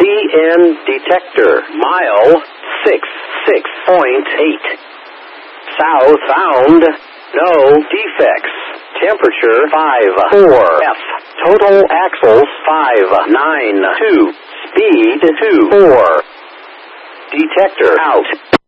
CN detector. Mile 66.8. Southbound. No defects. Temperature 54 F. Total axles 592. Speed 24. Detector out.